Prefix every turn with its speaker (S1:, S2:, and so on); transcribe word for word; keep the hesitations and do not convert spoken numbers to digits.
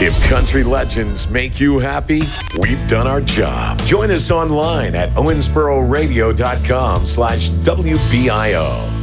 S1: If country legends make you happy, we've done our job. Join us online at owensboro radio dot com slash W B I O.